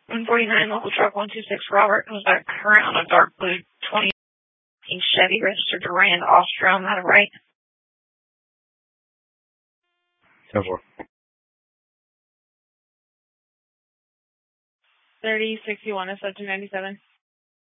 149 local truck 126 Robert was that current on a dark blue 20 Chevy registered to Rand Ostrom, that right? 10-4. 3061 is 297.